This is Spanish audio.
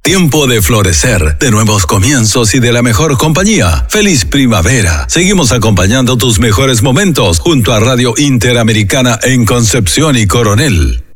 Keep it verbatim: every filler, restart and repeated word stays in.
tiempo de florecer, de nuevos comienzos y de la mejor compañía. ¡Feliz primavera! Seguimos acompañando tus mejores momentos junto a Radio Interamericana en Concepción y Coronel.